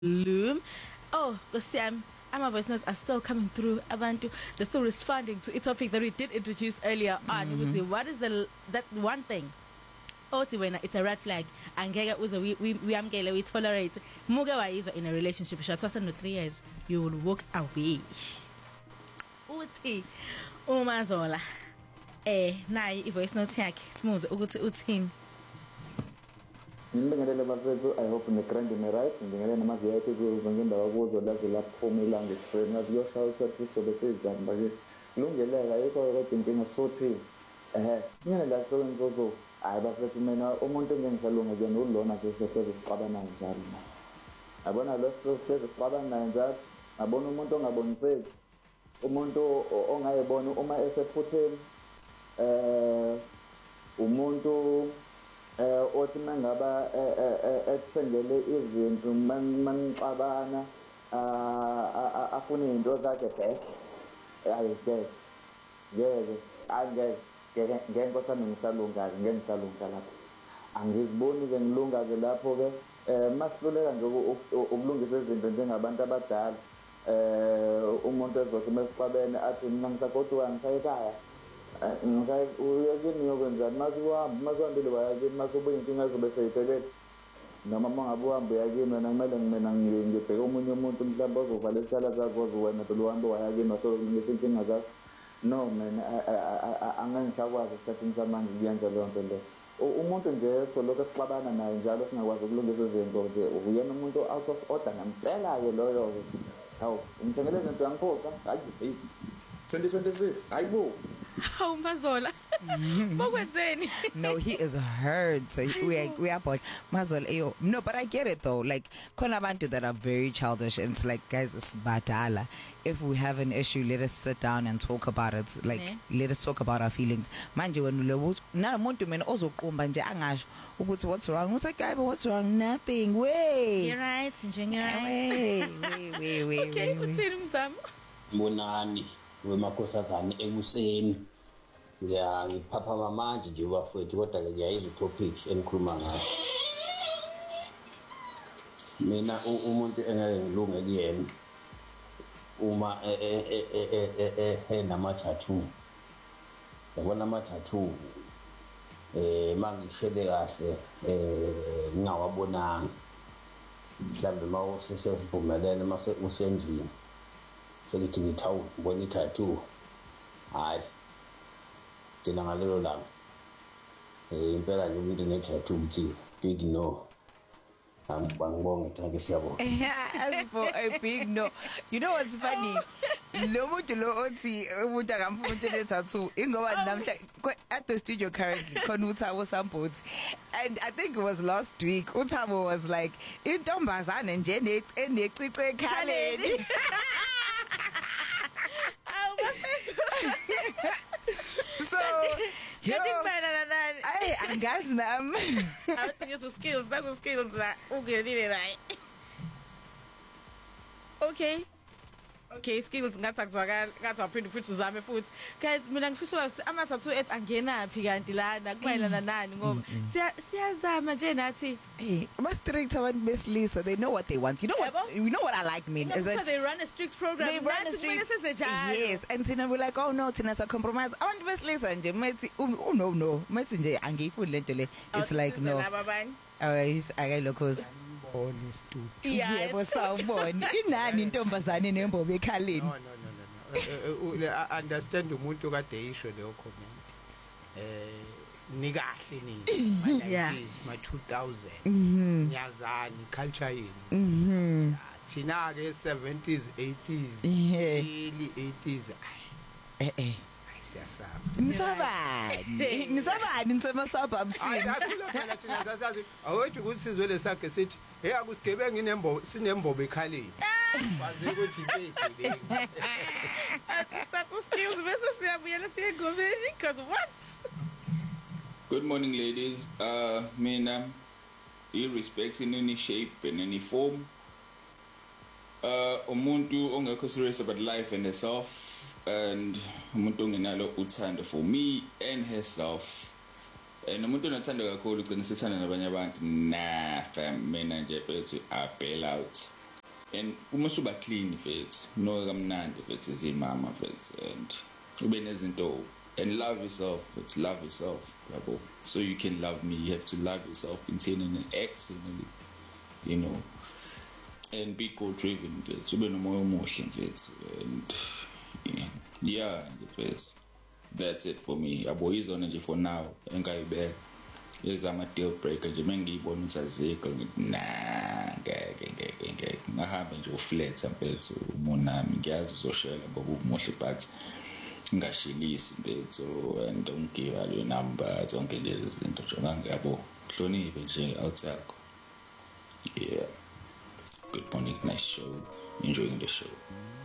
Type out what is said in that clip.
Loom. Oh, Sam, our voice notes are still coming through. Abantu, they're still responding to a topic that we did introduce earlier on. What is that one thing? Othi wena it's a red flag angeke uze we amkele we tolerate muke wayizwa in a relationship short no 3 years you will walk away. Uthi uMazola nayi ivoice note yakhe simuze ukuthi uthini. Ngibingelele bafethu, I hope nigrand me right. Ngibingelele nama VIPs zonke indawo kuzo laze laphuma ilanga ekuseni ngaziyoshawa ukuthi sobe sejamba ke lungelela yikho kodwa inkinga sothi singene la sozo hayi bafethu mina umuntu engisalunga ke nolona nje sehleze sixabana njalo yabona lo sehleze sixabana njalo ngabona umuntu ongaboniseki umuntu ongayibona uma esephutheni umuntu othi mangaba ekuthengele izinto manixabana afuna into zakhe back ayike ngeke nkosana ngisalunga lapho angiziboni ke ngilunga ke lapho ke masihluleka nje ukulungisa izinto njengabantu abadala umuntu ezothi mesixabene athi mina ngisagodwa ngisayekhaya uyakini yokwenza masiwahambile wayakini masubuye inkinga ezobe seyiphelele noma mangabe uhambe yakini wena kumele ngibheke omunye umuntu mhlawumbe ozovala isikhala zakho wena phela uhambe wayakini wasolungisa inkinga zakho no mina angangisakwazi isikhathini samanje kuyenza leyo nto leyo umuntu nje soloko sixabana naye njalo singakwazi ukulungisa izinto nje uyena umuntu out of order ngempela-ke loyo hawu ngithengele izinto yangiphoxa hayi 2026 hayibo How Mazola? No, he is hurt. So we are bored. Mazola, no, but I get it though. Like, kuna bantu that are very childish, and it's like, guys, it's badala. If we have an issue, let us sit down and talk about it. Like, let us talk about our feelings. Manje when na muntu men also kumba nje angasho ukuthi what's wrong? What's like, guy, but what's wrong? Nothing. Wait. You're right, engineer. Wait. Okay, uthini mzamo? Mbonani wemakosazana ekuseni ngiyaphapha manje nje bafethu kodwa ke ngiyayizwa topic enikhuluma ngayo mina umuntu engeke ngilunge kuyena uma nama tattoo yabona ama tattoo mangishele kahle ngingawabonanga mhlawumbe mawusesivumelene mase usendlini selithi ngithawu ngibona i-tattoo hayi thina ngalelo langa impela nje umuntu ne-tattoo uthi big no angibonge thake siyabona as for a big no, you know what's funny, lo muntu lo othi umuntu akamfuna umuntu ne-tattoo ingoba namhla at the studio currently khona uThabo Sambothi, and I think it was last week uThabo was like intombazane nje enecici ekhaleni. So hey, angazi nami awuthi ngizo skills la ungenile la. Okay, skills ngathi akuzwakala ngathi waphinde futhi uzame futhi. Guys, mina ngifisa ama tattoo ethi angenaphi kanti lana kumayelana nani ngoba siyazama nje nathi. Hey, ama strict abantu besilisa, they know what they want. You know what I like mean is that they run a strict program. They run a strict. Yes, and then we're like, oh no, tina sa compromise. Abantu besilisa nje methi no methi nje angiyifuni lento le. It's like no. Akayilokhoza. Yebo sawubona inani intombazane nembobo ekhaleni. No. Understand umuntu kade isho leyo comment. Nikahle nini my 2000 nyazani culture yini thina ke 70s 80s early 80s Nisabani nisema suburbs phela thina sasazi awethu ukuthi sizwele sakhe sithi hey akusigebenga sinembobo ekhaleni baze ukuthi ibeke that's skills bese siyabuyela siyegobeni because what. Good morning, ladies. Mina, irrespects in any shape and any form. Umuntu ongekho serious about life and herself, and umuntu ongenalo uthando for me and herself. And umuntu onathanda kakhulu ugcina sethanda nabanye abantu. Nah, fam, mina nje bethi I bail out. and uma usuba clean mfethu no kamnandi mfethu izimama mfethu and ube nezinto and love yourself. It's love yourself, yabo. So you can love me. You have to love yourself internally and externally, you know, and be goal driven. Ube nomoya omuhle mfethu, and yeah, mfethu. That's it for me. Yabo izona nje for now. Engayibeka. Yezama deal breaker nje mengiyibona usaziko ngithi nah ngeke ngahamba nje uflat mfethu umunami ngiyazi uzoshela ngoba umuhle but ngashilisi mfethu and don't give all your number zonke lezi zinto nje ngiyabo hloniphe nje outside. Yeah, good morning, nice show, enjoying the show.